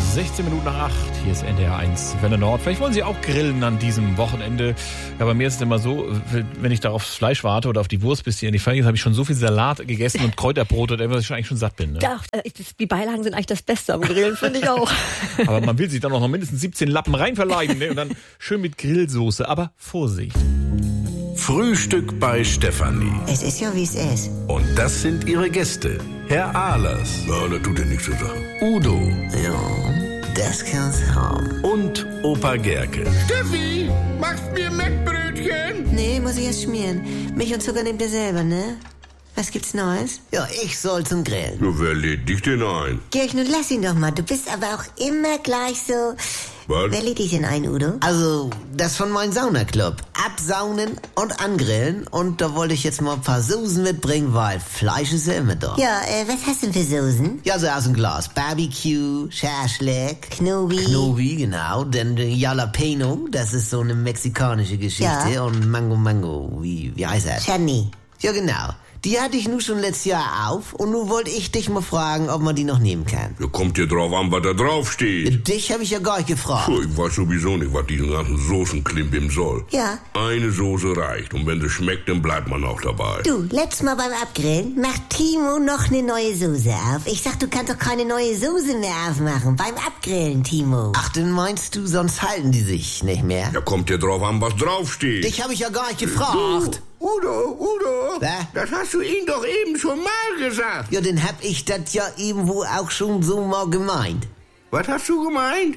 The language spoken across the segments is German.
16 Minuten nach 8. Hier ist NDR 1 Welle Nord. Vielleicht wollen Sie auch grillen an diesem Wochenende. Ja, bei mir ist es immer so, wenn ich da aufs Fleisch warte oder auf die Wurst, bis die in die Pfanne ist, habe ich schon so viel Salat gegessen und Kräuterbrot, dass ich eigentlich schon satt bin. Ne? Ja, die Beilagen sind eigentlich das Beste am Grillen, finde ich auch. Aber man will sich dann auch noch mindestens 17 Lappen reinverleiben, ne? Und dann schön mit Grillsoße. Aber Vorsicht. Frühstück bei Stefanie. Es ist ja, wie es ist. Und das sind ihre Gäste. Herr Ahlers. Ja, das tut ja nichts zu sagen. Udo. Ja, das kann's haben. Und Opa Gerke. Steffi, machst mir Mettbrötchen? Nee, muss ich erst schmieren. Milch und Zucker nehmt ihr selber, ne? Was gibt's Neues? Ja, ich soll zum Grillen. Ja, wer lädt dich denn ein? Georg, nun lass ihn doch mal. Du bist aber auch immer gleich so... Was? Wer lädt dich denn ein, Udo? Also, das von meinem Saunaclub. Absaunen und angrillen. Und da wollte ich jetzt mal ein paar Soßen mitbringen, weil Fleisch ist ja immer da. Ja, was hast du denn für Soßen? Ja, so aus dem Glas. Barbecue, Schaschlik, Knobi, genau. Dann Jalapeno, das ist so eine mexikanische Geschichte. Ja. Und Mango, wie heißt das? Chutney. Ja, genau. Die hatte ich nun schon letztes Jahr auf und nun wollte ich dich mal fragen, ob man die noch nehmen kann. Ja, kommt dir drauf an, was da drauf steht. Dich habe ich ja gar nicht gefragt. Puh, ich weiß sowieso nicht, was diesen ganzen Soßenklimbim soll. Ja. Eine Soße reicht und wenn sie schmeckt, dann bleibt man auch dabei. Du, letztes Mal beim Abgrillen macht Timo noch eine neue Soße auf. Ich sag, du kannst doch keine neue Soße mehr aufmachen. Beim Abgrillen, Timo. Ach, dann meinst du, sonst halten die sich nicht mehr? Ja, kommt dir drauf an, was drauf steht. Dich habe ich ja gar nicht gefragt. Udo, Was? das hast du ihm doch eben schon mal gesagt. Ja, dann hab ich das ja irgendwo auch schon so mal gemeint. Was hast du gemeint?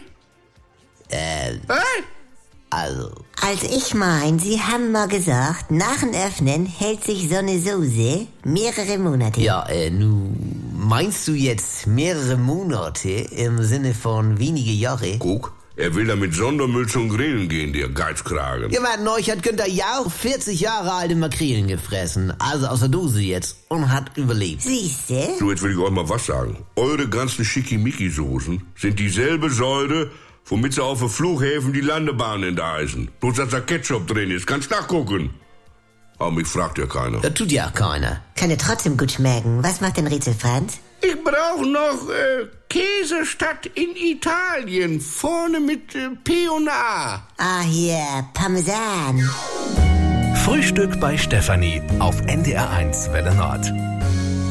Also ich mein, Sie haben mal gesagt, nach dem Öffnen hält sich so eine Soße mehrere Monate. Ja, meinst du jetzt mehrere Monate im Sinne von wenige Jahre? Guck, er will da mit Sondermüll zum Grillen gehen, der Geizkragen. Ja, man, neulich hat Günther Jauch 40 Jahre alte Makrelen gefressen, also aus der Dose jetzt, und hat überlebt. Siehste? So, jetzt will ich euch mal was sagen. Eure ganzen Schickimicki-Soßen sind dieselbe Säure, womit sie auf den Flughäfen die Landebahnen enteisen. Bloß, dass da Ketchup drin ist, kannst nachgucken. Aber mich fragt ja keiner. Das tut ja auch keiner. Kann ja trotzdem gut schmecken. Was macht denn Rätsel Franz? Ich brauche noch Käsestadt in Italien, vorne mit P und A. Ah, hier, Parmesan. Frühstück bei Stefanie auf NDR 1 Welle Nord.